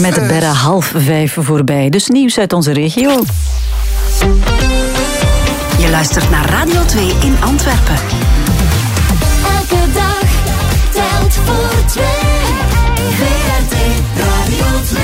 Met het bijna 4:30 voorbij. Dus nieuws uit onze regio. Je luistert naar Radio 2 in Antwerpen. Elke dag telt voor 2. VRT Radio 2.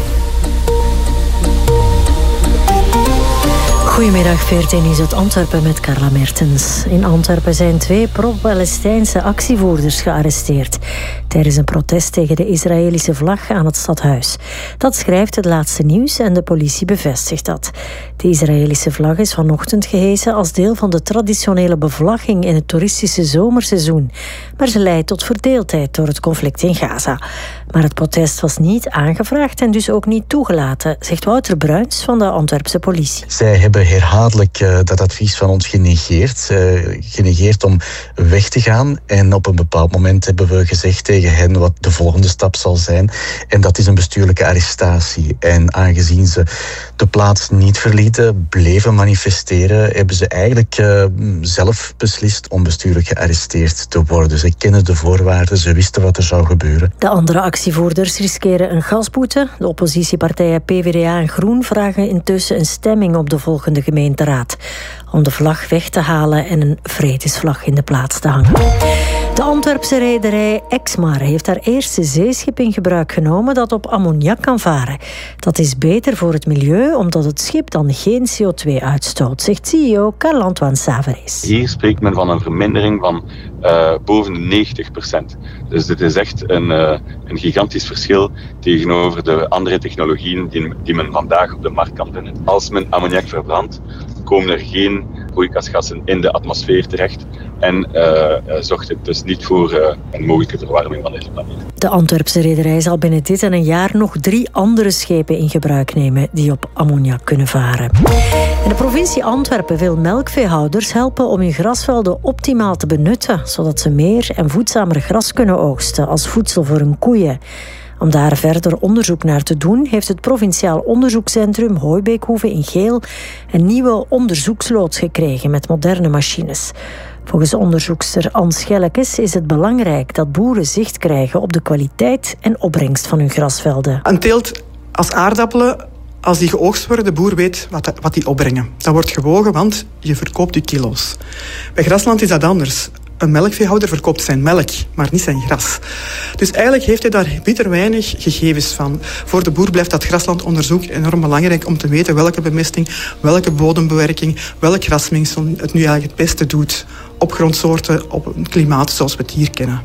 Goedemiddag, VRT Nieuws uit Antwerpen met Carla Mertens. In Antwerpen zijn 2 pro-Palestijnse actievoerders gearresteerd tijdens een protest tegen de Israëlische vlag aan het stadhuis. Dat schrijft het laatste nieuws en de politie bevestigt dat. De Israëlische vlag is vanochtend gehesen als deel van de traditionele bevlagging in het toeristische zomerseizoen. Maar ze leidt tot verdeeldheid door het conflict in Gaza. Maar het protest was niet aangevraagd en dus ook niet toegelaten, zegt Wouter Bruins van de Antwerpse politie. Zij hebben herhaaldelijk dat advies van ons genegeerd. Genegeerd om weg te gaan. En op een bepaald moment hebben we gezegd tegen hen wat de volgende stap zal zijn. En dat is een bestuurlijke arrestatie. En aangezien ze de plaats niet verlieten, bleven manifesteren, hebben ze eigenlijk zelf beslist om bestuurlijk gearresteerd te worden. Ze kennen de voorwaarden, ze wisten wat er zou gebeuren. De andere actievoerders riskeren een gasboete. De oppositiepartijen PvdA en Groen vragen intussen een stemming op de volgende gemeenteraad om de vlag weg te halen en een vredesvlag in de plaats te hangen. De Antwerpse rederij Exmar heeft haar eerste zeeschip in gebruik genomen dat op ammoniak kan varen. Dat is beter voor het milieu, omdat het schip dan geen CO2 uitstoot, zegt CEO Carl-Antoine Saveris. Hier spreekt men van een vermindering van boven de 90%. Dus dit is echt een gigantisch verschil tegenover de andere technologieën die men vandaag op de markt kan vinden. Als men ammoniak verbrandt, komen er geen broeikasgassen in de atmosfeer terecht en zorgt het dus niet voor een mogelijke verwarming van deze planeet. De Antwerpse rederij zal binnen dit en een jaar nog 3 andere schepen in gebruik nemen die op ammoniak kunnen varen. En de provincie Antwerpen wil melkveehouders helpen om hun grasvelden optimaal te benutten, zodat ze meer en voedzamer gras kunnen oogsten als voedsel voor hun koeien. Om daar verder onderzoek naar te doen, heeft het Provinciaal Onderzoekscentrum Hooibeekhoeve in Geel een nieuwe onderzoeksloods gekregen met moderne machines. Volgens onderzoekster Ans Schellekes is het belangrijk dat boeren zicht krijgen op de kwaliteit en opbrengst van hun grasvelden. Een teelt als aardappelen, als die geoogst worden, de boer weet wat die opbrengen. Dat wordt gewogen, want je verkoopt je kilo's. Bij grasland is dat anders. Een melkveehouder verkoopt zijn melk, maar niet zijn gras. Dus eigenlijk heeft hij daar bitter weinig gegevens van. Voor de boer blijft dat graslandonderzoek enorm belangrijk om te weten welke bemesting, welke bodembewerking, welk grasmengsel het nu eigenlijk het beste doet op grondsoorten, op een klimaat zoals we het hier kennen.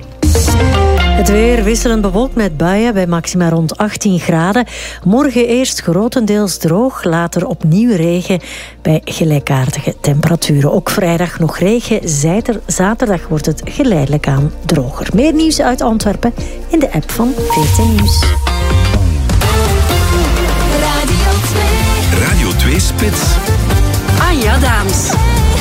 Het weer wisselend bewolkt met buien bij maxima rond 18 graden. Morgen eerst grotendeels droog, later opnieuw regen bij gelijkaardige temperaturen. Ook vrijdag nog regen, zaterdag wordt het geleidelijk aan droger. Meer nieuws uit Antwerpen in de app van VRT Nieuws. Radio 2. Radio 2 Spits. Anja Daams.